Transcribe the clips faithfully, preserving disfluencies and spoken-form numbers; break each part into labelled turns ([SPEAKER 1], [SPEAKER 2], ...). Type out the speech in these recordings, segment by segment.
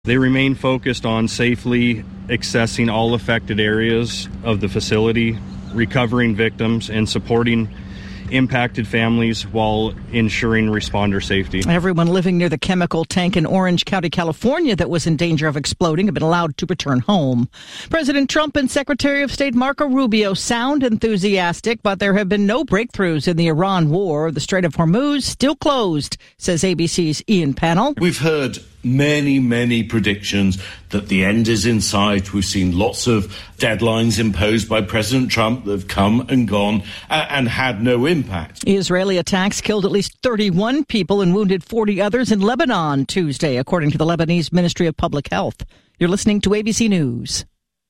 [SPEAKER 1] They remain focused on safely accessing all affected areas of the facility, recovering victims, and supporting impacted families while ensuring responder safety.
[SPEAKER 2] Everyone living near the chemical tank in Orange County, California that was in danger of exploding have been allowed to return home. President Trump and Secretary of State Marco Rubio sound enthusiastic, but there have been no breakthroughs in the Iran war. The Strait of Hormuz still closed, says A B C's Ian Pannell.
[SPEAKER 3] We've heard many, many predictions that the end is in sight. We've seen lots of deadlines imposed by President Trump that have come and gone uh, and had no impact.
[SPEAKER 2] Israeli attacks killed at least thirty-one people and wounded forty others in Lebanon Tuesday, according to the Lebanese Ministry of Public Health. You're listening to A B C News.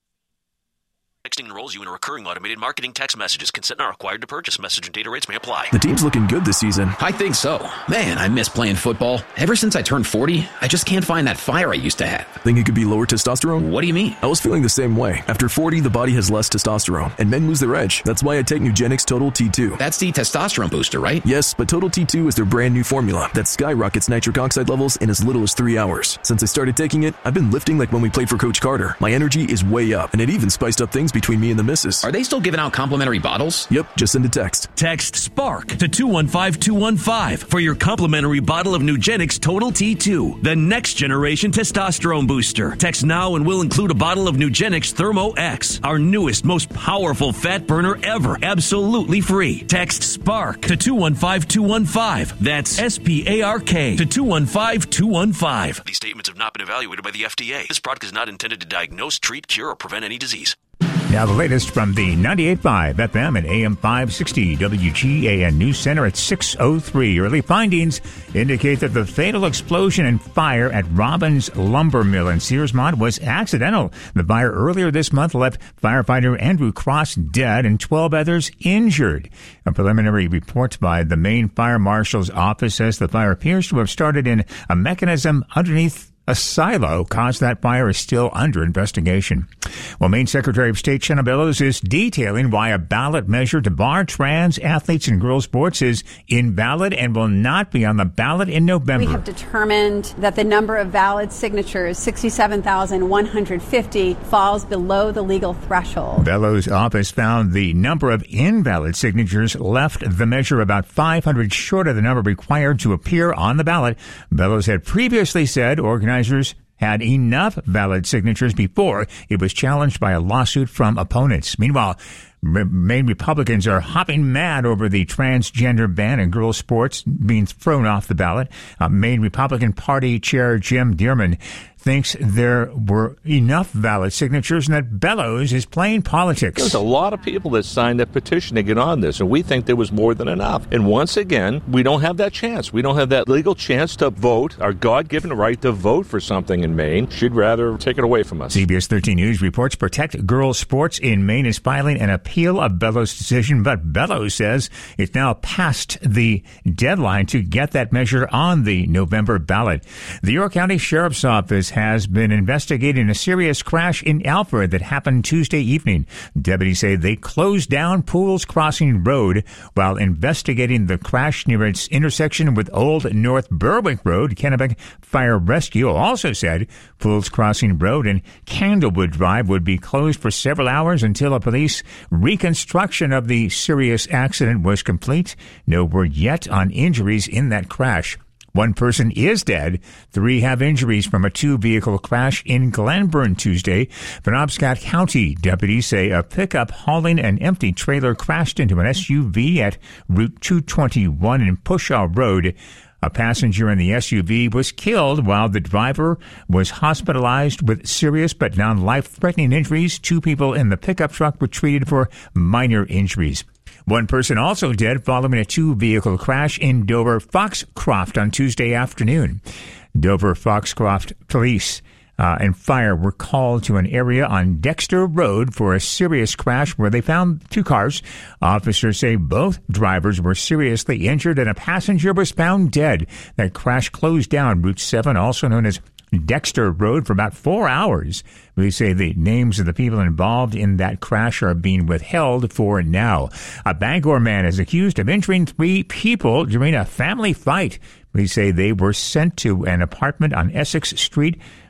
[SPEAKER 4] Texting enrolls you in a recurring automated marketing text messages. Consent not required to purchase. Message and data rates may apply.
[SPEAKER 5] The team's looking good this season.
[SPEAKER 6] I think so. Man, I miss playing football. Ever since I turned forty, I just can't find that fire I used to have.
[SPEAKER 5] Think it could be lower testosterone?
[SPEAKER 6] What do you mean?
[SPEAKER 5] I was feeling the same way. After forty, the body has less testosterone, and men lose their edge. That's why I take Nugenix Total T two.
[SPEAKER 6] That's the testosterone booster, right?
[SPEAKER 5] Yes, but Total T two is their brand new formula that skyrockets nitric oxide levels in as little as three hours. Since I started taking it, I've been lifting like when we played for Coach Carter. My energy is way up, and it even spiced up things between me and the missus.
[SPEAKER 6] Are they still giving out complimentary bottles?
[SPEAKER 5] Yep, just send a text.
[SPEAKER 7] Text SPARK to two one five two one five for your complimentary bottle of Nugenix Total T two, the next generation testosterone booster. Text now and we'll include a bottle of Nugenix Thermo X, our newest, most powerful fat burner ever, absolutely free. Text SPARK to two one five two one five. That's S P A R K to two one five two one five.
[SPEAKER 4] These statements have not been evaluated by the F D A. This product is not intended to diagnose, treat, cure, or prevent any disease.
[SPEAKER 8] Now the latest from the ninety-eight point five F M and A M five sixty W G A N News Center at six oh three. Early findings indicate that the fatal explosion and fire at Robbins Lumber Mill in Searsmont was accidental. The fire earlier this month left firefighter Andrew Cross dead and twelve others injured. A preliminary report by the Maine Fire Marshal's office says the fire appears to have started in a mechanism underneath a silo. Caused that fire is still under investigation. Well, Maine Secretary of State Shanna Bellows is detailing why a ballot measure to bar trans athletes in girls' sports is invalid and will not be on the ballot in November.
[SPEAKER 9] We have determined that the number of valid signatures, sixty-seven thousand one hundred fifty, falls below the legal threshold.
[SPEAKER 8] Bellows' office found the number of invalid signatures left the measure about five hundred short of the number required to appear on the ballot. Bellows had previously said organizers had enough valid signatures before it was challenged by a lawsuit from opponents. Meanwhile, Maine Republicans are hopping mad over the transgender ban in girls' sports being thrown off the ballot. Uh, Maine Republican Party Chair Jim Dearman thinks there were enough valid signatures and that Bellows is playing politics.
[SPEAKER 10] There's a lot of people that signed a petition to get on this, and we think there was more than enough. And once again, we don't have that chance. We don't have that legal chance to vote, our God-given right to vote for something in Maine. She'd rather take it away from us.
[SPEAKER 8] C B S thirteen News reports Protect Girls Sports in Maine is filing an appeal of Bellows' decision, but Bellows says it's now past the deadline to get that measure on the November ballot. The York County Sheriff's Office has been investigating a serious crash in Alfred that happened Tuesday evening. Deputies say they closed down Pools Crossing Road while investigating the crash near its intersection with Old North Berwick Road. Kennebec Fire Rescue also said Pools Crossing Road and Candlewood Drive would be closed for several hours until a police reconstruction of the serious accident was complete. No word yet on injuries in that crash. One person is dead. Three have injuries from a two-vehicle crash in Glenburn Tuesday. Penobscot County deputies say a pickup hauling an empty trailer crashed into an S U V at Route two twenty-one in Pushaw Road. A passenger in the S U V was killed while the driver was hospitalized with serious but non-life-threatening injuries. Two people in the pickup truck were treated for minor injuries. One person also dead following a two-vehicle crash in Dover Foxcroft on Tuesday afternoon. Dover Foxcroft police uh, and fire were called to an area on Dexter Road for a serious crash where they found two cars. Officers say both drivers were seriously injured and a passenger was found dead. That crash closed down Route seven, also known as Dexter Road, for about four hours. We say the names of the people involved in that crash are being withheld for now. A Bangor man is accused of injuring three people during a family fight. We say they were sent to an apartment on Essex Street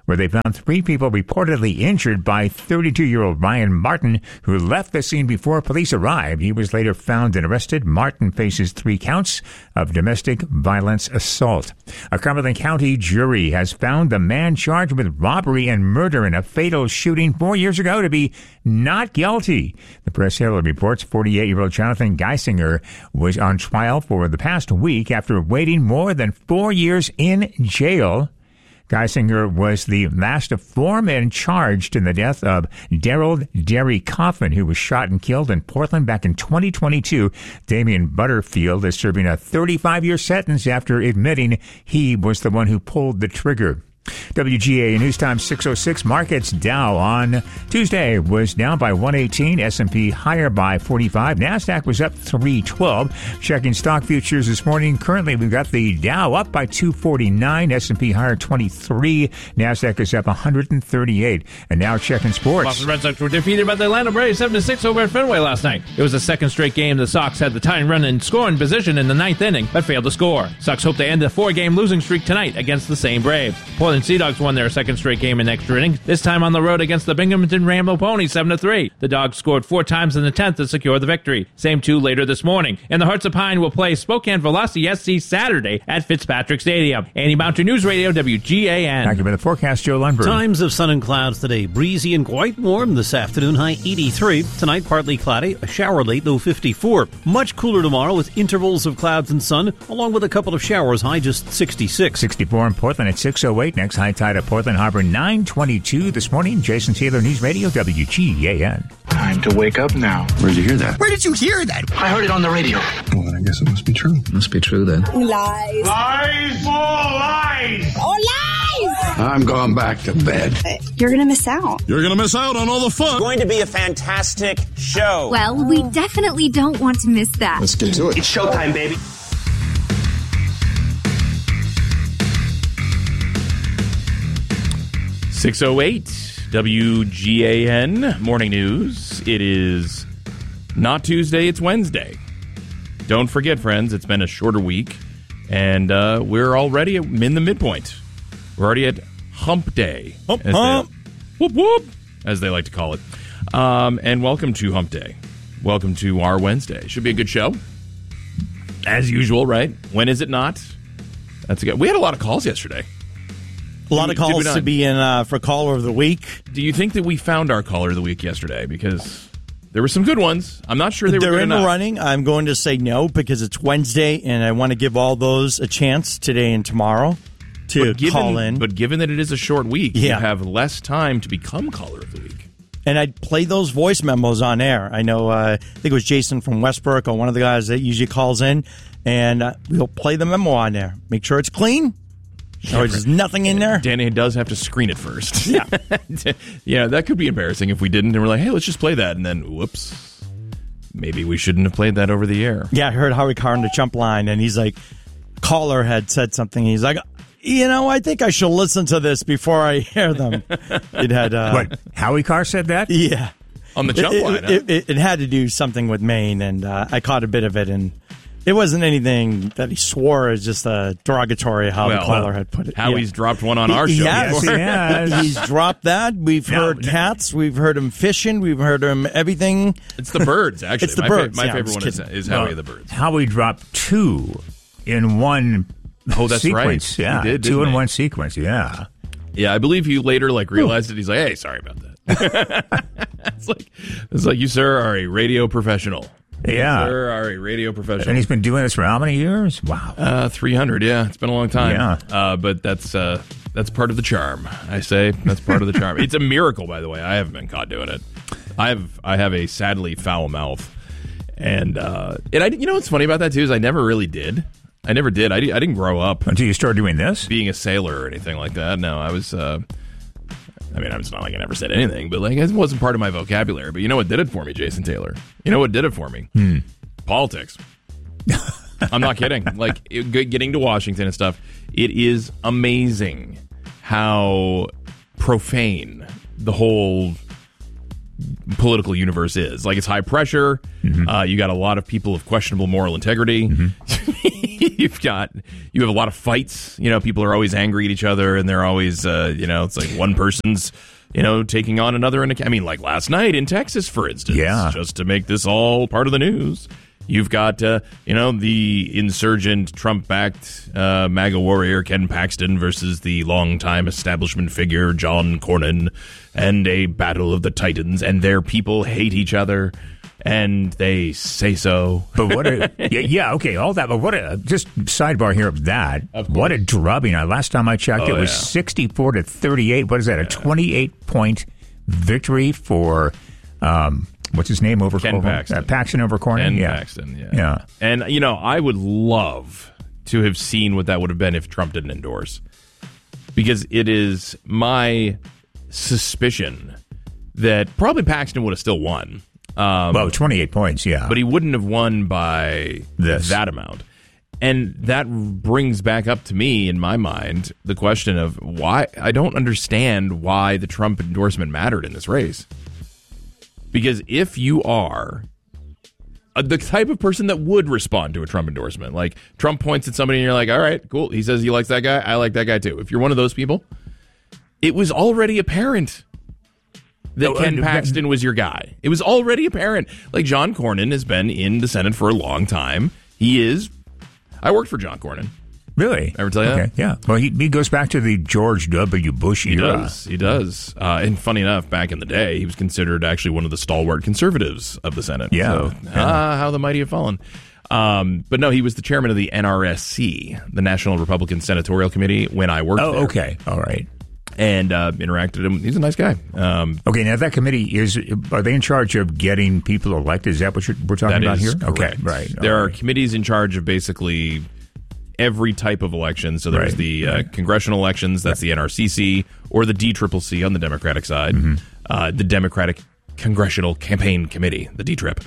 [SPEAKER 8] where they found three people reportedly injured by thirty-two-year-old Ryan Martin, who left the scene before police arrived. He was later found and arrested. Martin faces three counts of domestic violence assault. A Cumberland County jury has found the man charged with robbery and murder in a fatal shooting four years ago to be not guilty. The Press Herald reports forty-eight-year-old Jonathan Geisinger was on trial for the past week after waiting more than four years in jail. Geisinger was the last of four men charged in the death of Daryl Derry Coffin, who was shot and killed in Portland back in twenty twenty-two. Damian Butterfield is serving a thirty-five-year sentence after admitting he was the one who pulled the trigger. W G A News Time six oh six. Markets. Dow on Tuesday was down by one eighteen. S and P higher by forty-five. NASDAQ was up three twelve. Checking stock futures this morning. Currently, we've got the Dow up by two forty-nine. S and P higher twenty-three. NASDAQ is up one hundred thirty-eight. And now checking sports.
[SPEAKER 11] Boston Red Sox were defeated by the Atlanta Braves seven to six over at Fenway last night. It was the second straight game the Sox had the tying run in scoring position in the ninth inning, but failed to score. Sox hope to end the four-game losing streak tonight against the same Braves. Portland Sea Dogs won their second straight game in extra innings, this time on the road against the Binghamton Ramblin' Ponies seven to three. The Dogs scored four times in the tenth to secure the victory. Same two later this morning. And the Hearts of Pine will play Spokane Velocity S C Saturday at Fitzpatrick Stadium. Andy Mountain News Radio, W G A N.
[SPEAKER 8] Thank you for the forecast, Joe Lundberg.
[SPEAKER 12] Times of sun and clouds today. Breezy and quite warm this afternoon, high eighty-three. Tonight, partly cloudy, a shower late, low fifty-four. Much cooler tomorrow with intervals of clouds and sun, along with a couple of showers, high just sixty-six.
[SPEAKER 8] sixty-four in Portland at six oh eight. Next high tide at Portland Harbor, nine twenty-two this morning. Jason Taylor, News Radio, W G A N.
[SPEAKER 13] Time to wake up now.
[SPEAKER 14] Where'd you hear that?
[SPEAKER 15] Where did you hear that?
[SPEAKER 13] I heard it on the radio.
[SPEAKER 14] Well, then I guess it must be true.
[SPEAKER 15] Must be true, then.
[SPEAKER 16] Lies.
[SPEAKER 13] Lies! All lies!
[SPEAKER 16] All lies!
[SPEAKER 14] I'm going back to bed.
[SPEAKER 16] You're going to miss out.
[SPEAKER 17] You're going to miss out on all the fun.
[SPEAKER 18] It's going to be a fantastic show.
[SPEAKER 19] Well, we definitely don't want to miss that.
[SPEAKER 14] Let's get to it.
[SPEAKER 18] It's showtime, baby.
[SPEAKER 20] six oh eight W G A N Morning News. It is not Tuesday, it's Wednesday. Don't forget, friends, it's been a shorter week, and uh, we're already in the midpoint. We're already at Hump Day.
[SPEAKER 11] Hump,
[SPEAKER 20] as
[SPEAKER 11] hump.
[SPEAKER 20] They, whoop, whoop, as they like to call it. Um, and welcome to Hump Day. Welcome to our Wednesday. Should be a good show. As usual, right? When is it not? That's a good. We had a lot of calls yesterday.
[SPEAKER 11] A lot of calls to be in uh, for Caller of the Week.
[SPEAKER 20] Do you think that we found our Caller of the Week yesterday? Because there were some good ones. I'm not sure they
[SPEAKER 11] They're
[SPEAKER 20] were good
[SPEAKER 11] in
[SPEAKER 20] enough.
[SPEAKER 11] the running. I'm going to say no because it's Wednesday, and I want to give all those a chance today and tomorrow to
[SPEAKER 20] but given,
[SPEAKER 11] call in.
[SPEAKER 20] But given that it is a short week,
[SPEAKER 11] yeah.
[SPEAKER 20] you have less time to become Caller of the Week.
[SPEAKER 11] And I'd play those voice memos on air. I know, uh, I think it was Jason from Westbrook or one of the guys that usually calls in, and uh, we'll play the memo on there. Make sure it's clean. Or there's nothing in there.
[SPEAKER 20] Danny does have to screen it first.
[SPEAKER 11] Yeah.
[SPEAKER 20] Yeah, that could be embarrassing if we didn't. And we're like, hey, let's just play that. And then, whoops, maybe we shouldn't have played that over the air.
[SPEAKER 11] Yeah, I heard Howie Carr on the jump line, and he's like, caller had said something. He's like, you know, I think I should listen to this before I hear them. It had uh,
[SPEAKER 8] What, Howie Carr said that?
[SPEAKER 11] Yeah.
[SPEAKER 20] On the jump
[SPEAKER 11] it,
[SPEAKER 20] line,
[SPEAKER 11] it,
[SPEAKER 20] huh?
[SPEAKER 11] it, it, it had to do something with Maine, and uh, I caught a bit of it, and it wasn't anything that he swore. It's just a derogatory how
[SPEAKER 20] well,
[SPEAKER 11] the caller had put it.
[SPEAKER 20] Howie's
[SPEAKER 11] yeah.
[SPEAKER 20] dropped one on our
[SPEAKER 11] he,
[SPEAKER 20] show.
[SPEAKER 11] Yes,
[SPEAKER 20] before.
[SPEAKER 11] he has. He's dropped that. We've
[SPEAKER 8] No,
[SPEAKER 11] heard
[SPEAKER 8] no.
[SPEAKER 11] cats. We've heard him fishing. We've heard him everything.
[SPEAKER 20] It's the birds, actually.
[SPEAKER 11] It's the
[SPEAKER 20] my
[SPEAKER 11] birds.
[SPEAKER 20] Fa- my
[SPEAKER 11] Yeah,
[SPEAKER 20] favorite
[SPEAKER 11] I'm
[SPEAKER 20] one
[SPEAKER 11] just
[SPEAKER 20] is,
[SPEAKER 11] kidding.
[SPEAKER 20] is Howie
[SPEAKER 8] Well,
[SPEAKER 20] the Birds.
[SPEAKER 8] Howie dropped two in one
[SPEAKER 20] Oh, that's
[SPEAKER 8] sequence.
[SPEAKER 20] right.
[SPEAKER 8] Yeah,
[SPEAKER 20] He did,
[SPEAKER 8] two
[SPEAKER 20] didn't
[SPEAKER 8] in
[SPEAKER 20] he?
[SPEAKER 8] one sequence. Yeah.
[SPEAKER 20] Yeah, I believe he later like realized it. He's like, hey, sorry about that. it's like, it's like you, sir, are a radio professional.
[SPEAKER 8] Yeah.
[SPEAKER 20] You, sir, are a radio professional.
[SPEAKER 8] And he's been doing this for how many years? Wow.
[SPEAKER 20] Uh, three hundred, yeah. It's been a long time.
[SPEAKER 8] Yeah.
[SPEAKER 20] Uh, but that's uh, that's part of the charm, I say. That's part of the charm. It's a miracle, by the way. I haven't been caught doing it. I have I have a sadly foul mouth. And, uh, and I, you know what's funny about that, too, is I never really did. I never did. I, I didn't grow up.
[SPEAKER 8] Until you started doing this?
[SPEAKER 20] Being a sailor or anything like that. No, I was... Uh, I mean, it's not like I never said anything, but like it wasn't part of my vocabulary. But you know what did it for me, Jason Taylor? You know what did it for me?
[SPEAKER 8] Hmm.
[SPEAKER 20] Politics. I'm not kidding. Like it, getting to Washington and stuff, it is amazing how profane the whole political universe is. Like, it's high pressure. Mm-hmm. Uh, you got a lot of people of questionable moral integrity. Mm-hmm. You've got you have a lot of fights. You know, people are always angry at each other, and they're always, uh, you know, it's like one person's, you know, taking on another. In a, I mean, like last night in Texas, for instance.
[SPEAKER 8] Yeah.
[SPEAKER 20] Just to make this all part of the news. You've got, uh, you know, the insurgent, Trump-backed uh, MAGA warrior Ken Paxton versus the longtime establishment figure John Cornyn, and a battle of the titans, and their people hate each other, and they say so.
[SPEAKER 8] But what a, yeah, yeah, okay, all that, but what a, just sidebar here of that, of what a drubbing. Last time I checked, oh, it was yeah. sixty-four to thirty-eight. What is that, a twenty-eight point victory for... Um, What's his name over
[SPEAKER 20] Ken
[SPEAKER 8] over,
[SPEAKER 20] Paxton.
[SPEAKER 8] Uh, Paxton over Cornyn?
[SPEAKER 20] Ken
[SPEAKER 8] yeah.
[SPEAKER 20] Paxton, yeah.
[SPEAKER 8] yeah.
[SPEAKER 20] And, you know, I would love to have seen what that would have been if Trump didn't endorse. Because it is my suspicion that probably Paxton would have still won. Um,
[SPEAKER 8] well, twenty-eight points, yeah.
[SPEAKER 20] But he wouldn't have won by
[SPEAKER 8] this.
[SPEAKER 20] that amount. And that brings back up to me, in my mind, the question of why I don't understand why the Trump endorsement mattered in this race. Because if you are uh, the type of person that would respond to a Trump endorsement, like Trump points at somebody and you're like, all right, cool. He says he likes that guy. I like that guy too. If you're one of those people, it was already apparent that
[SPEAKER 8] no,
[SPEAKER 20] Ken
[SPEAKER 8] uh,
[SPEAKER 20] Paxton was your guy. It was already apparent. Like, John Cornyn has been in the Senate for a long time. He is. I worked for John Cornyn.
[SPEAKER 8] Really?
[SPEAKER 20] Ever tell you
[SPEAKER 8] okay,
[SPEAKER 20] that?
[SPEAKER 8] Yeah. Well, he, he goes back to the George W. Bush
[SPEAKER 20] he
[SPEAKER 8] era.
[SPEAKER 20] Does. He does. Uh, and funny enough, back in the day, he was considered actually one of the stalwart conservatives of the Senate.
[SPEAKER 8] Yeah.
[SPEAKER 20] So,
[SPEAKER 8] yeah.
[SPEAKER 20] ah, how the mighty have fallen. Um, but no, he was the chairman of the N R S C, the National Republican Senatorial Committee, when I worked
[SPEAKER 8] oh,
[SPEAKER 20] there.
[SPEAKER 8] okay. All right.
[SPEAKER 20] And uh, interacted with him. He's a nice guy. Um,
[SPEAKER 8] okay, now that committee, is are they in charge of getting people elected? Is that what you're, we're talking
[SPEAKER 20] that
[SPEAKER 8] about here?
[SPEAKER 20] Correct.
[SPEAKER 8] Okay, right.
[SPEAKER 20] There
[SPEAKER 8] All
[SPEAKER 20] are
[SPEAKER 8] right.
[SPEAKER 20] committees in charge of basically every type of election. So there's
[SPEAKER 8] Right,
[SPEAKER 20] the uh,
[SPEAKER 8] right.
[SPEAKER 20] congressional elections, that's the N R C C, or the D C C C on the Democratic side,
[SPEAKER 8] Mm-hmm.
[SPEAKER 20] uh, the Democratic Congressional Campaign Committee, the D TRIP.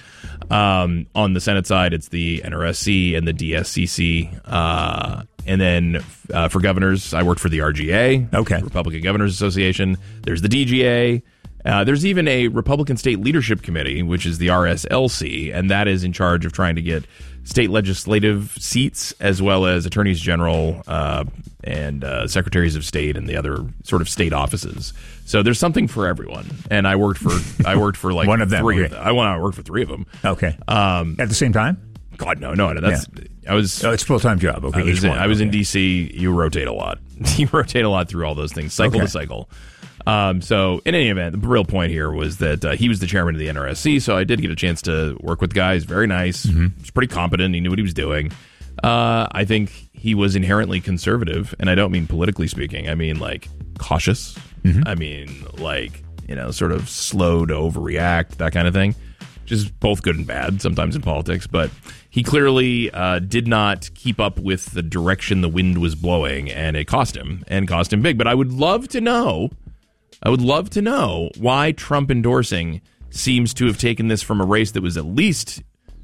[SPEAKER 20] Um, on the Senate side, it's the N R S C and the D S C C. Uh, and then uh, for governors, I worked for the R G A,
[SPEAKER 8] okay.
[SPEAKER 20] Republican Governors Association. There's the D G A. Uh, there's even a Republican State Leadership Committee, which is the R S L C, and that is in charge of trying to get state legislative seats as well as attorneys general uh, and uh, secretaries of state and the other sort of state offices. So there's something for everyone. And I worked for I worked for like
[SPEAKER 8] One of them,
[SPEAKER 20] three
[SPEAKER 8] okay.
[SPEAKER 20] of them. I went out and worked for three of them.
[SPEAKER 8] Okay.
[SPEAKER 20] Um,
[SPEAKER 8] At the same time?
[SPEAKER 20] God, no, no, no. That's
[SPEAKER 8] Yeah.
[SPEAKER 20] I was.
[SPEAKER 8] Oh, it's a full-time job. Okay.
[SPEAKER 20] I was,
[SPEAKER 8] each
[SPEAKER 20] in,
[SPEAKER 8] one.
[SPEAKER 20] I was in
[SPEAKER 8] Okay.
[SPEAKER 20] D C. You rotate a lot. You rotate a lot through all those things, cycle
[SPEAKER 8] Okay.
[SPEAKER 20] to cycle. Um, so, in any event, the real point here was that uh, he was the chairman of the N R S C, so I did get a chance to work with the guy. He's very nice.
[SPEAKER 8] Mm-hmm.
[SPEAKER 20] He's pretty competent. He knew what he was doing. Uh, I think he was inherently conservative, and I don't mean politically speaking. I mean, like, cautious.
[SPEAKER 8] Mm-hmm.
[SPEAKER 20] I mean, like, you know, sort of slow to overreact, that kind of thing. Which is both good and bad sometimes in politics, but he clearly uh, did not keep up with the direction the wind was blowing, and it cost him, and cost him big. But I would love to know, I would love to know why Trump endorsing seems to have taken this from a race that was at least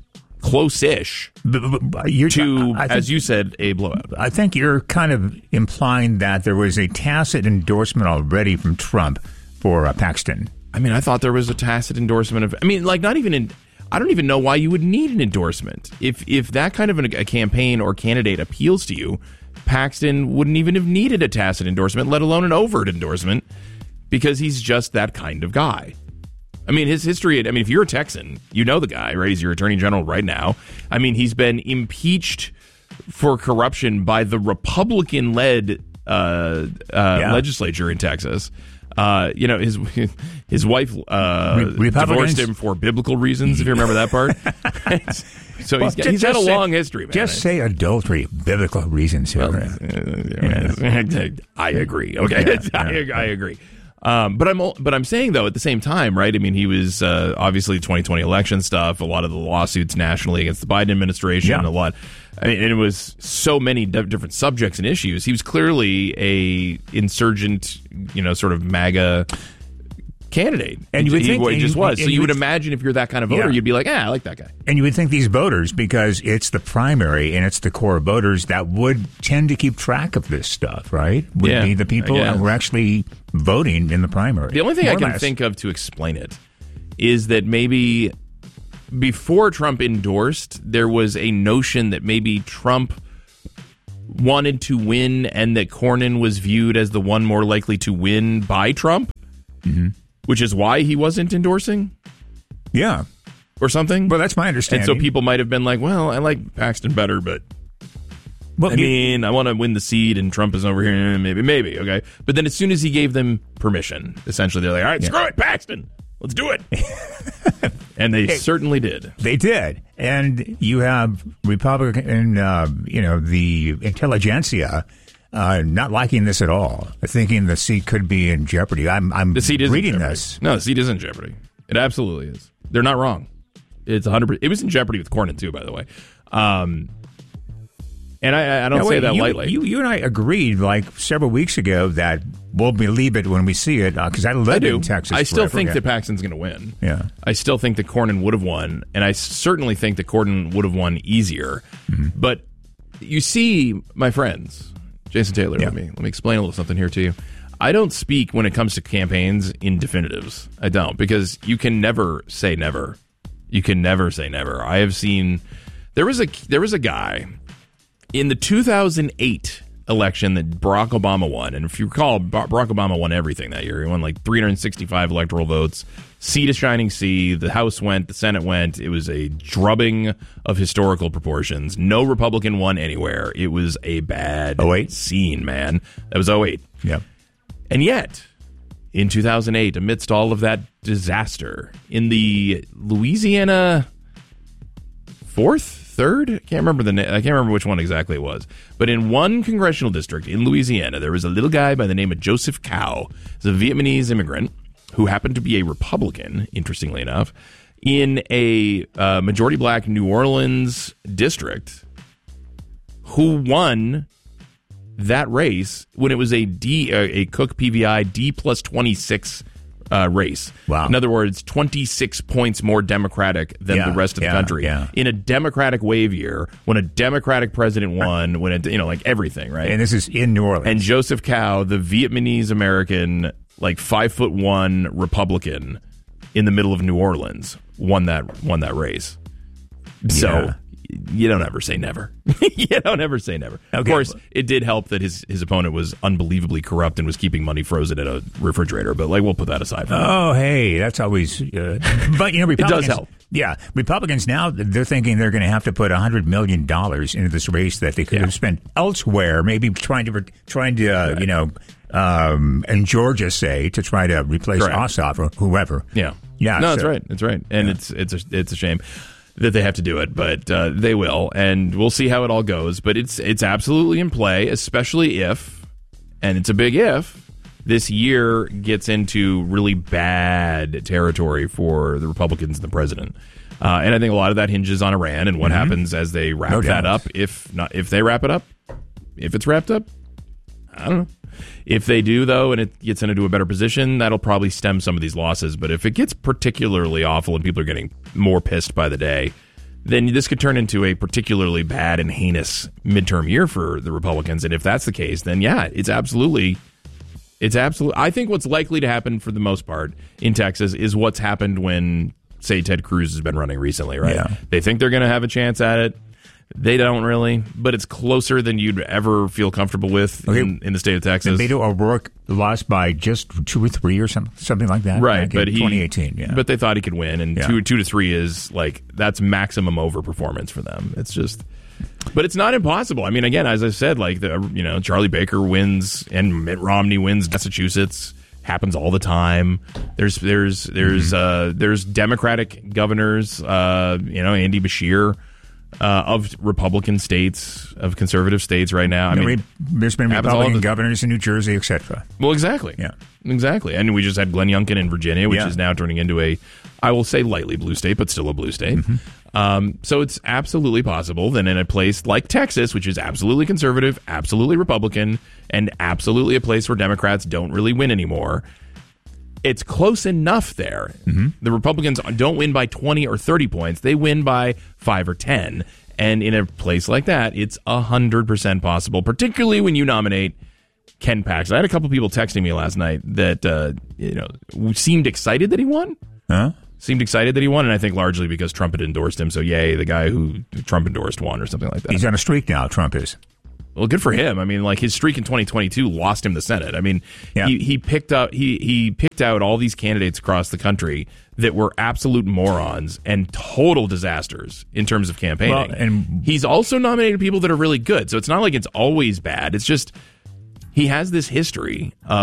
[SPEAKER 20] close-ish
[SPEAKER 8] But, but, but you're,
[SPEAKER 20] to,
[SPEAKER 8] I think,
[SPEAKER 20] as you said, a blowout.
[SPEAKER 8] I think you're kind of implying that there was a tacit endorsement already from Trump for uh, Paxton.
[SPEAKER 20] I mean, I thought there was a tacit endorsement of. I mean, like, not even in. I don't even know why you would need an endorsement. If if that kind of an, a campaign or candidate appeals to you, Paxton wouldn't even have needed a tacit endorsement, let alone an overt endorsement, because he's just that kind of guy. I mean, his history. I mean, if you're a Texan, you know the guy, right? He's your attorney general right now. I mean, he's been impeached for corruption by the Republican-led uh, uh,
[SPEAKER 8] Yeah.
[SPEAKER 20] legislature in Texas. Uh, you know, his his wife uh,
[SPEAKER 8] Re-
[SPEAKER 20] divorced him for biblical reasons, if you remember that part. So
[SPEAKER 8] Well,
[SPEAKER 20] he's, got,
[SPEAKER 8] ju-
[SPEAKER 20] he's had a
[SPEAKER 8] just say-
[SPEAKER 20] long history, man.
[SPEAKER 8] Just say adultery, biblical reasons here.
[SPEAKER 20] Well, uh, I agree. Okay,
[SPEAKER 8] Yeah,
[SPEAKER 20] I,
[SPEAKER 8] yeah.
[SPEAKER 20] I agree. Um, but I'm but I'm saying though at the same time, right? I mean, he was uh, obviously twenty twenty election stuff. A lot of the lawsuits nationally against the Biden administration.
[SPEAKER 8] Yeah.
[SPEAKER 20] A lot. I mean, and it was so many d- different subjects and issues. He was clearly a insurgent, you know, sort of MAGA candidate.
[SPEAKER 8] And you would
[SPEAKER 20] he,
[SPEAKER 8] think-
[SPEAKER 20] he
[SPEAKER 8] and
[SPEAKER 20] just
[SPEAKER 8] you-
[SPEAKER 20] was.
[SPEAKER 8] and
[SPEAKER 20] So
[SPEAKER 8] you
[SPEAKER 20] you would
[SPEAKER 8] would-
[SPEAKER 20] imagine if you're that kind of voter,
[SPEAKER 8] Yeah.
[SPEAKER 20] you'd be like, ah, I like that guy.
[SPEAKER 8] And you would think these voters, because it's the primary and it's the core voters that would tend to keep track of this stuff, right? Would
[SPEAKER 20] Yeah,
[SPEAKER 8] be the people
[SPEAKER 20] I guess.
[SPEAKER 8] who are actually voting in the primary.
[SPEAKER 20] The only thing
[SPEAKER 8] More
[SPEAKER 20] I
[SPEAKER 8] or
[SPEAKER 20] can
[SPEAKER 8] less.
[SPEAKER 20] think of to explain it is that maybe before Trump endorsed, there was a notion that maybe Trump wanted to win and that Cornyn was viewed as the one more likely to win by Trump,
[SPEAKER 8] mm-hmm.
[SPEAKER 20] which is why he wasn't endorsing?
[SPEAKER 8] Yeah.
[SPEAKER 20] Or something?
[SPEAKER 8] Well, that's my understanding.
[SPEAKER 20] And so people might have been like, well, I like Paxton better, but
[SPEAKER 8] well,
[SPEAKER 20] I mean, I want to win the seat and Trump is over here. Maybe, maybe, okay. But then as soon as he gave them permission, essentially they're like, all right, yeah. screw it, Paxton. Let's do it. And they hey, certainly did.
[SPEAKER 8] They did. And you have Republican, uh, you know, the intelligentsia uh, not liking this at all, thinking the seat could be in jeopardy. I'm, I'm
[SPEAKER 20] the seat is
[SPEAKER 8] reading
[SPEAKER 20] in
[SPEAKER 8] this.
[SPEAKER 20] No, the seat is in jeopardy. It absolutely is. They're not wrong. It's one hundred percent. It was in jeopardy with Cornyn, too, by the way. Um, and I, I don't
[SPEAKER 8] now,
[SPEAKER 20] say
[SPEAKER 8] wait,
[SPEAKER 20] that
[SPEAKER 8] you,
[SPEAKER 20] lightly.
[SPEAKER 8] You, you and I agreed like several weeks ago that we'll believe it when we see it because uh, I lived
[SPEAKER 20] I do.
[SPEAKER 8] in Texas.
[SPEAKER 20] I still
[SPEAKER 8] forever.
[SPEAKER 20] think
[SPEAKER 8] yeah.
[SPEAKER 20] that Paxton's going to win.
[SPEAKER 8] Yeah.
[SPEAKER 20] I still think that Cornyn would have won, and I certainly think that Cornyn would have won easier.
[SPEAKER 8] Mm-hmm.
[SPEAKER 20] But you see, my friends, Jason Taylor,
[SPEAKER 8] yeah.
[SPEAKER 20] let me let me explain a little something here to you. I don't speak when it comes to campaigns in definitives. I don't, because you can never say never. You can never say never. I have seen there was a there was a guy in the two thousand eight election that Barack Obama won, and if you recall, Barack Obama won everything that year. He won like three hundred sixty-five electoral votes, sea to shining sea. The House went, the Senate went. It was a drubbing of historical proportions. No Republican won anywhere. It was a bad
[SPEAKER 8] oh eight
[SPEAKER 20] scene, man. That was oh eight.
[SPEAKER 8] Yeah.
[SPEAKER 20] And yet, in two thousand eight, amidst all of that disaster, in the Louisiana fourth, third, I can't remember the na- I can't remember which one exactly it was, but in one congressional district in Louisiana, there was a little guy by the name of Joseph Cao. He's a Vietnamese immigrant who happened to be a Republican, interestingly enough, in a uh, majority black New Orleans district, who won that race when it was a D, uh, a Cook P V I D plus twenty-six uh, race.
[SPEAKER 8] Wow.
[SPEAKER 20] In other words, twenty-six points more Democratic than
[SPEAKER 8] yeah,
[SPEAKER 20] the rest of
[SPEAKER 8] yeah,
[SPEAKER 20] the country.
[SPEAKER 8] Yeah.
[SPEAKER 20] In a Democratic wave year, when a Democratic president won, when it, you know, like everything, right?
[SPEAKER 8] And this is in New Orleans.
[SPEAKER 20] And Joseph Cao, the Vietnamese American, like five foot one Republican in the middle of New Orleans, won that won that race. So.
[SPEAKER 8] Yeah.
[SPEAKER 20] You don't ever say never. You don't ever say never.
[SPEAKER 8] Okay.
[SPEAKER 20] Of course, it did help that his, his opponent was unbelievably corrupt and was keeping money frozen in a refrigerator. But like, we'll put that aside. For
[SPEAKER 8] oh,
[SPEAKER 20] now.
[SPEAKER 8] hey, that's always. Uh, but you know, Republicans,
[SPEAKER 20] it does help.
[SPEAKER 8] Yeah, Republicans now they're thinking they're going to have to put a hundred million dollars into this race that they could yeah. have spent elsewhere, maybe trying to trying to uh, right. you know, um, in Georgia, say to try to replace
[SPEAKER 20] Correct.
[SPEAKER 8] Ossoff or whoever.
[SPEAKER 20] Yeah,
[SPEAKER 8] yeah.
[SPEAKER 20] No,
[SPEAKER 8] so.
[SPEAKER 20] that's right. That's right. And
[SPEAKER 8] yeah.
[SPEAKER 20] it's it's a, it's a shame that they have to do it, but uh, they will, and we'll see how it all goes. But it's it's absolutely in play, especially if, and it's a big if, this year gets into really bad territory for the Republicans and the president. Uh, and I think a lot of that hinges on Iran and what mm-hmm. happens as they wrap
[SPEAKER 8] no
[SPEAKER 20] that
[SPEAKER 8] doubt.
[SPEAKER 20] up. If not, if they wrap it up, if it's wrapped up, I don't know. If they do, though, and it gets into a better position, that'll probably stem some of these losses. But if it gets particularly awful and people are getting more pissed by the day, then this could turn into a particularly bad and heinous midterm year for the Republicans. And if that's the case, then yeah, it's absolutely, it's absolutely. I think what's likely to happen for the most part in Texas is what's happened when, say, Ted Cruz has been running recently, right?
[SPEAKER 8] Yeah.
[SPEAKER 20] They think they're going to have a chance at it. They don't really, but it's closer than you'd ever feel comfortable with
[SPEAKER 8] okay.
[SPEAKER 20] in, in the state of Texas.
[SPEAKER 8] And Beto O'Rourke lost by just two or three or something, something like that.
[SPEAKER 20] Right, but he
[SPEAKER 8] twenty eighteen. Yeah,
[SPEAKER 20] but they thought he could win, and
[SPEAKER 8] yeah.
[SPEAKER 20] two two to three is like that's maximum overperformance for them. It's just, but it's not impossible. I mean, again, as I said, like the you know Charlie Baker wins and Mitt Romney wins Massachusetts. Happens all the time. There's there's there's mm-hmm. uh, there's Democratic governors. Uh, you know, Andy Beshear. Uh, of Republican states, of conservative states right now. I
[SPEAKER 8] no,
[SPEAKER 20] mean,
[SPEAKER 8] there's been Republican the, governors in New Jersey, et cetera.
[SPEAKER 20] Well, exactly.
[SPEAKER 8] Yeah.
[SPEAKER 20] Exactly. And we just had Glenn Youngkin in Virginia, which
[SPEAKER 8] yeah.
[SPEAKER 20] is now turning into a, I will say lightly blue state, but still a blue state. Mm-hmm. Um, so it's absolutely possible that in a place like Texas, which is absolutely conservative, absolutely Republican, and absolutely a place where Democrats don't really win anymore, it's close enough there.
[SPEAKER 8] Mm-hmm.
[SPEAKER 20] The Republicans don't win by twenty or thirty points. They win by five or ten. And in a place like that, it's one hundred percent possible, particularly when you nominate Ken Paxton. I had a couple people texting me last night that uh, you know seemed excited that he won.
[SPEAKER 8] Huh?
[SPEAKER 20] seemed excited that he won, and I think largely because Trump had endorsed him. So, yay, the guy who Trump endorsed won or something like that.
[SPEAKER 8] He's on a streak now, Trump is.
[SPEAKER 20] Well, good for him. I mean, like his streak in twenty twenty-two lost him the Senate. I mean, yeah. he, he picked up he he picked out all these candidates across the country that were absolute morons and total disasters in terms of campaigning.
[SPEAKER 8] Well, and
[SPEAKER 20] he's also nominated people that are really good. So it's not like it's always bad. It's just he has this history of